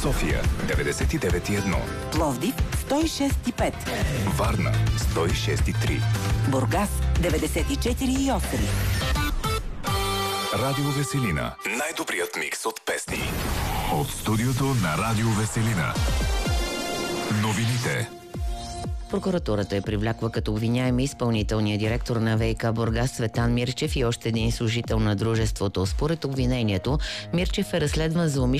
София 99,1, Пловдив 106,5, Варна 106,3, Бургас 94,8. Радио Веселина. Най-добрият микс от песни. От студиото на Радио Веселина. Новините. Прокуратурата е привлякла като обвиняеми изпълнителния директор на ВиК Бургас Цветан Мирчев и още един служител на дружеството. Според обвинението, Мирчев е разследван за умишлено